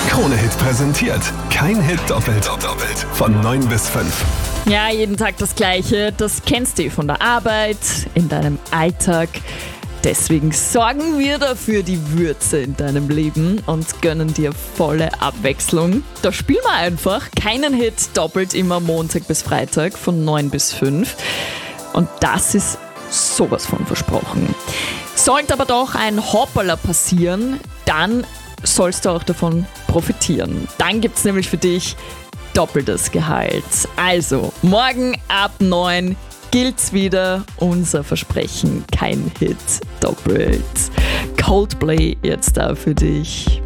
Krone-Hit präsentiert. Kein Hit doppelt. Von 9 bis 5. Ja, jeden Tag das Gleiche. Das kennst du von der Arbeit, in deinem Alltag. Deswegen sorgen wir dafür die Würze in deinem Leben und gönnen dir volle Abwechslung. Da spielen wir einfach keinen Hit doppelt, immer Montag bis Freitag von 9 bis 5. Und das ist sowas von versprochen. Sollte aber doch ein Hoppala passieren, dann sollst du auch davon profitieren. Dann gibt es nämlich für dich doppeltes Gehalt. Also, morgen ab 9 gilt's wieder unser Versprechen, kein Hit doppelt. Coldplay jetzt da für dich.